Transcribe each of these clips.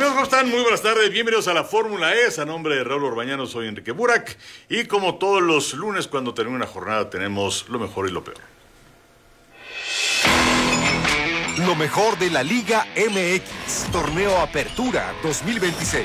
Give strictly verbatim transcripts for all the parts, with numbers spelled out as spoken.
Amigos, ¿cómo están? Muy buenas tardes, bienvenidos a la Fórmula E. A nombre de Raúl Orbañano, soy Enrique Burak. Y como todos los lunes, cuando termina una jornada, tenemos lo mejor y lo peor. Lo mejor de la Liga M X, Torneo Apertura dos mil veintiséis.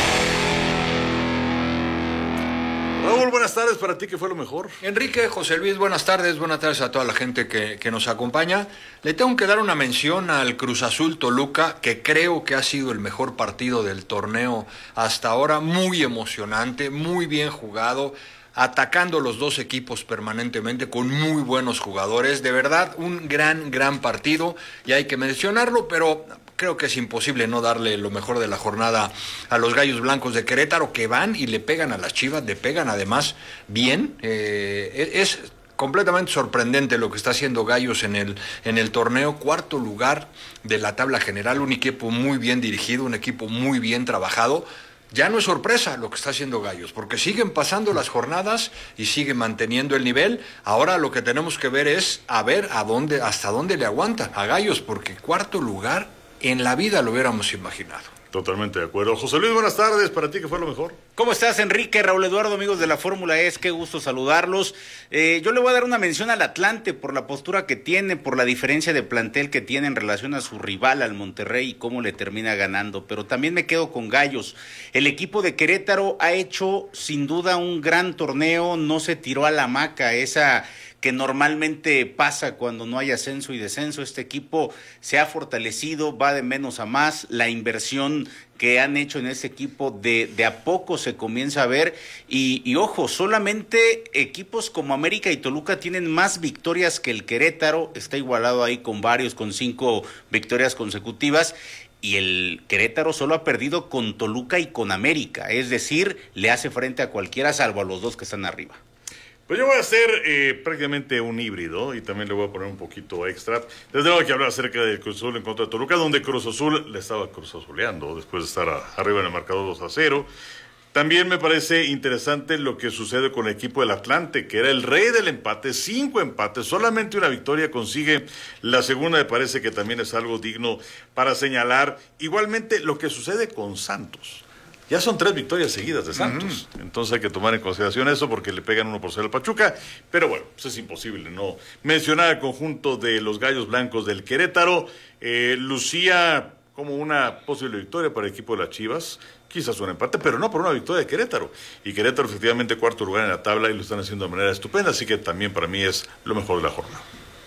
Raúl, buenas tardes. ¿Para ti qué fue lo mejor? Enrique, José Luis, buenas tardes. Buenas tardes a toda la gente que, que nos acompaña. Le tengo que dar una mención al Cruz Azul Toluca, que creo que ha sido el mejor partido del torneo hasta ahora. Muy emocionante, muy bien jugado, atacando los dos equipos permanentemente con muy buenos jugadores. De verdad, un gran, gran partido, y hay que mencionarlo, pero creo que es imposible no darle lo mejor de la jornada a los Gallos Blancos de Querétaro, que van y le pegan a las Chivas, le pegan además bien. Eh, es completamente sorprendente lo que está haciendo Gallos en el, en el torneo. Cuarto lugar de la tabla general, un equipo muy bien dirigido, un equipo muy bien trabajado. Ya no es sorpresa lo que está haciendo Gallos, porque siguen pasando las jornadas y siguen manteniendo el nivel. Ahora lo que tenemos que ver es a ver a dónde, hasta dónde le aguantan a Gallos, porque cuarto lugar en la vida lo hubiéramos imaginado. Totalmente de acuerdo. José Luis, buenas tardes. ¿Para ti qué fue lo mejor? ¿Cómo estás, Enrique? Raúl Eduardo, amigos de la Fórmula E, qué gusto saludarlos. Eh, yo le voy a dar una mención al Atlante por la postura que tiene, por la diferencia de plantel que tiene en relación a su rival, al Monterrey, y cómo le termina ganando. Pero también me quedo con Gallos. El equipo de Querétaro ha hecho sin duda un gran torneo, no se tiró a la hamaca esa que normalmente pasa cuando no hay ascenso y descenso. Este equipo se ha fortalecido, va de menos a más. La inversión que han hecho en ese equipo de, de a poco se comienza a ver, y, y ojo, solamente equipos como América y Toluca tienen más victorias que el Querétaro. Está igualado ahí con varios, con cinco victorias consecutivas, y el Querétaro solo ha perdido con Toluca y con América, es decir, le hace frente a cualquiera salvo a los dos que están arriba. Pues yo voy a hacer eh, prácticamente un híbrido, y también le voy a poner un poquito extra. Desde luego que hablar acerca del Cruz Azul en contra de Toluca, donde Cruz Azul le estaba Cruz Azuleando después de estar a, arriba en el marcador dos a cero. También me parece interesante lo que sucede con el equipo del Atlante, que era el rey del empate, cinco empates, solamente una victoria consigue. La segunda me parece que también es algo digno para señalar. Igualmente lo que sucede con Santos. Ya son tres victorias seguidas de Santos. Uh-huh. Entonces hay que tomar en consideración eso, porque le pegan uno por cero al Pachuca. Pero bueno, pues es imposible no mencionar el conjunto de los Gallos Blancos del Querétaro. Eh, lucía como una posible victoria para el equipo de las Chivas. Quizás un empate, pero no por una victoria de Querétaro. Y Querétaro efectivamente cuarto lugar en la tabla, y lo están haciendo de manera estupenda. Así que también para mí es lo mejor de la jornada.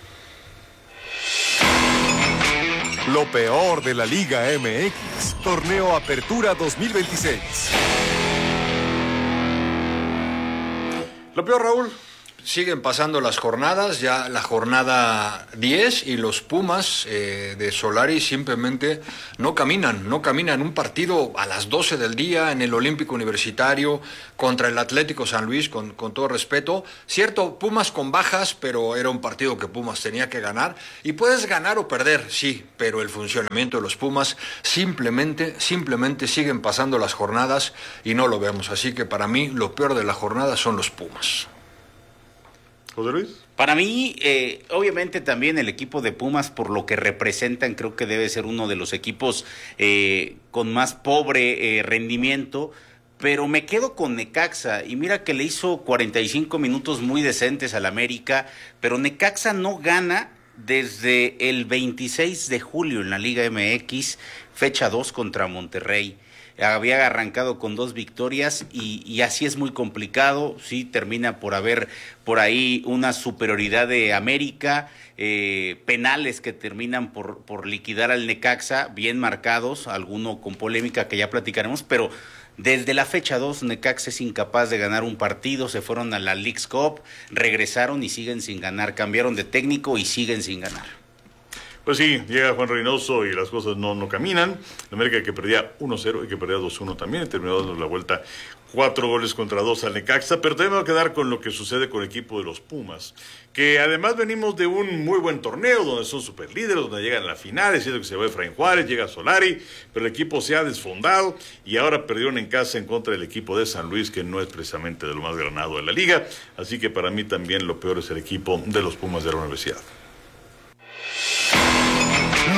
Lo peor de la Liga M X, Torneo Apertura dos mil veintiséis. Lo peor, Raúl. Siguen pasando las jornadas, ya la jornada diez, y los Pumas eh, de Solari simplemente no caminan, no caminan. Un partido a las doce del día en el Olímpico Universitario contra el Atlético San Luis, con, con todo respeto. Cierto, Pumas con bajas, pero era un partido que Pumas tenía que ganar. Y puedes ganar o perder, sí, pero el funcionamiento de los Pumas simplemente, simplemente siguen pasando las jornadas y no lo vemos. Así que para mí lo peor de la jornada son los Pumas. José Luis. Para mí, eh, obviamente también el equipo de Pumas, por lo que representan, creo que debe ser uno de los equipos eh, con más pobre eh, rendimiento, pero me quedo con Necaxa, y mira que le hizo cuarenta y cinco minutos muy decentes al América, pero Necaxa no gana desde el veintiséis de julio en la Liga M X, fecha dos contra Monterrey. Había arrancado con dos victorias y, y así es muy complicado. Sí, termina por haber por ahí una superioridad de América, eh, penales que terminan por, por liquidar al Necaxa, bien marcados, alguno con polémica que ya platicaremos, pero desde la fecha dos Necaxa es incapaz de ganar un partido. Se fueron a la Leagues Cup, regresaron y siguen sin ganar, cambiaron de técnico y siguen sin ganar. Pues sí, llega Juan Reynoso y las cosas no, no caminan. La América, que perdía uno cero y que perdía dos uno también, terminó dando la vuelta cuatro goles contra dos al Necaxa. Pero también me voy a quedar con lo que sucede con el equipo de los Pumas, que además venimos de un muy buen torneo donde son superlíderes, donde llegan a la final. Es cierto que se va Efraín Juárez, llega Solari, pero el equipo se ha desfondado y ahora perdieron en casa en contra del equipo de San Luis, que no es precisamente de lo más granado de la liga. Así que para mí también lo peor es el equipo de los Pumas de la Universidad.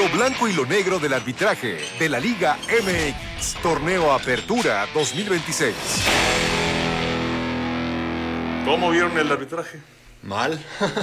Lo blanco y lo negro del arbitraje de la Liga M X. Torneo Apertura dos mil veintiséis. ¿Cómo vieron el arbitraje? Mal,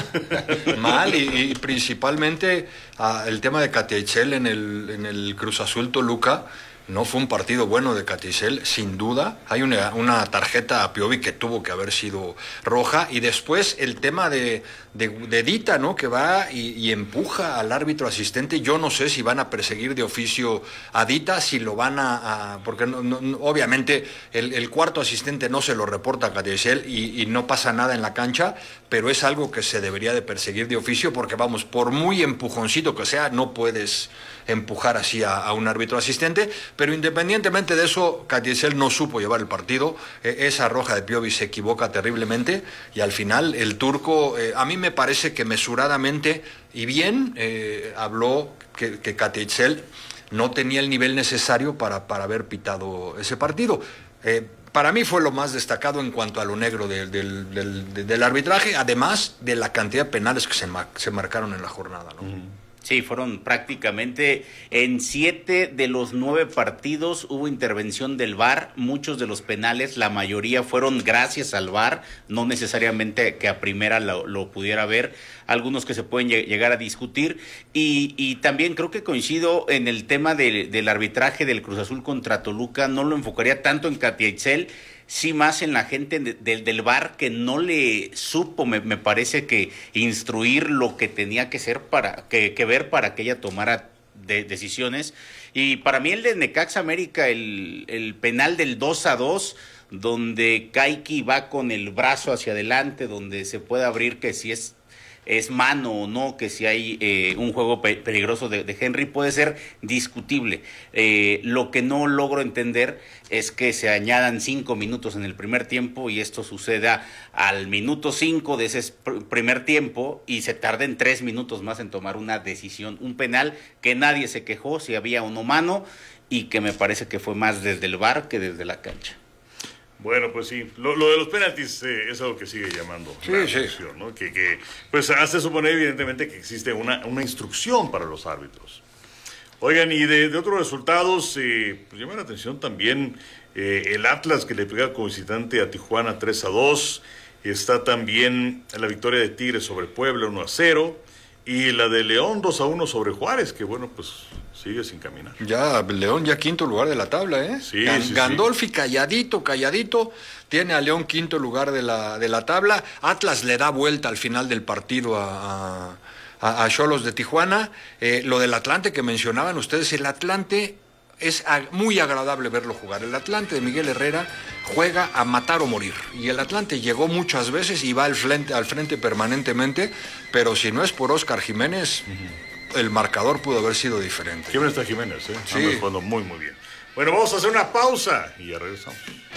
mal y, y principalmente uh, el tema de Katia Itzel en el, en el Cruz Azul Toluca. No fue un partido bueno de Katia Itzel, sin duda. Hay una, una tarjeta a Piovi que tuvo que haber sido roja. Y después el tema de, de, de Dita, ¿no? Que va y, y empuja al árbitro asistente. Yo no sé si van a perseguir de oficio a Dita, si lo van a... a porque no, no, obviamente el, el cuarto asistente no se lo reporta a Katia Itzel y, y no pasa nada en la cancha, pero es algo que se debería de perseguir de oficio porque, vamos, por muy empujoncito que sea, no puedes empujar así a, a un árbitro asistente. Pero independientemente de eso, Katia Itzel no supo llevar el partido. Eh, esa roja de Piovi se equivoca terriblemente y al final el turco, eh, a mí me parece que mesuradamente y bien eh, habló que, que Katia Itzel no tenía el nivel necesario para, para haber pitado ese partido. Eh, para mí fue lo más destacado en cuanto a lo negro de, de, de, de, del arbitraje, además de la cantidad de penales que se, ma se marcaron en la jornada, ¿no? Uh-huh. Sí, fueron prácticamente en siete de los nueve partidos hubo intervención del V A R, muchos de los penales, la mayoría fueron gracias al V A R, no necesariamente que a primera lo, lo pudiera ver, algunos que se pueden llegar a discutir, y, y también creo que coincido en el tema de, del arbitraje del Cruz Azul contra Toluca, no lo enfocaría tanto en Katia Itzel, sí más en la gente de, de, del V A R que no le supo, me, me parece que instruir lo que tenía que ser para que, que ver para que ella tomara de, decisiones. Y para mí el de Necaxa América, el, el penal del dos a dos, donde Kaiki va con el brazo hacia adelante, donde se puede abrir que si es es mano o no, que si hay eh, un juego pe peligroso de, de Henry, puede ser discutible. Eh, lo que no logro entender es que se añadan cinco minutos en el primer tiempo y esto suceda al minuto cinco de ese pr primer tiempo y se tarden tres minutos más en tomar una decisión, un penal que nadie se quejó si había uno mano y que me parece que fue más desde el V A R que desde la cancha. Bueno, pues sí, lo, lo de los penaltis eh, es algo que sigue llamando sí, la sí. atención, ¿no? Que, que pues hace suponer evidentemente que existe una, una instrucción para los árbitros. Oigan, y de, de otros resultados, eh, pues llama la atención también eh, el Atlas que le pega como visitante a Tijuana tres a dos, está también la victoria de Tigres sobre Puebla uno a cero, y la de León dos a uno sobre Juárez, que bueno, pues sigue sin caminar. Ya, León ya quinto lugar de la tabla, ¿eh? Sí, Gan sí, Gandolfi sí. calladito, calladito, tiene a León quinto lugar de la, de la tabla. Atlas le da vuelta al final del partido a a Xolos de Tijuana. Eh, lo del Atlante que mencionaban ustedes, el Atlante es ag muy agradable verlo jugar. El Atlante de Miguel Herrera juega a matar o morir. Y el Atlante llegó muchas veces y va al frente, al frente permanentemente, pero si no es por Óscar Jiménez, uh-huh. el marcador pudo haber sido diferente. Qué bien está Jiménez, ¿eh? Sí. Anda jugando muy, muy bien. Bueno, vamos a hacer una pausa y ya regresamos.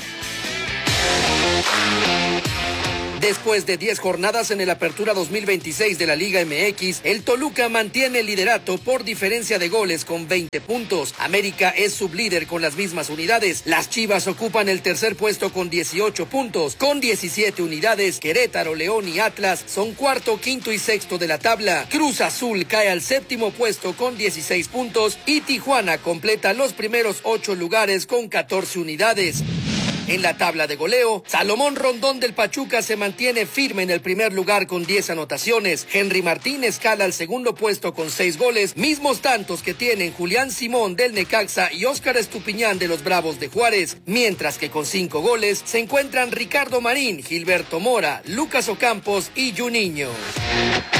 Después de diez jornadas en el Apertura dos mil veintiséis de la Liga M X, el Toluca mantiene el liderato por diferencia de goles con veinte puntos. América es sublíder con las mismas unidades. Las Chivas ocupan el tercer puesto con dieciocho puntos. Con diecisiete unidades, Querétaro, León y Atlas son cuarto, quinto y sexto de la tabla. Cruz Azul cae al séptimo puesto con dieciséis puntos y Tijuana completa los primeros ocho lugares con catorce unidades. En la tabla de goleo, Salomón Rondón del Pachuca se mantiene firme en el primer lugar con diez anotaciones. Henry Martín escala al segundo puesto con seis goles, mismos tantos que tienen Julián Simón del Necaxa y Óscar Estupiñán de los Bravos de Juárez, mientras que con cinco goles se encuentran Ricardo Marín, Gilberto Mora, Lucas Ocampos y Juninho.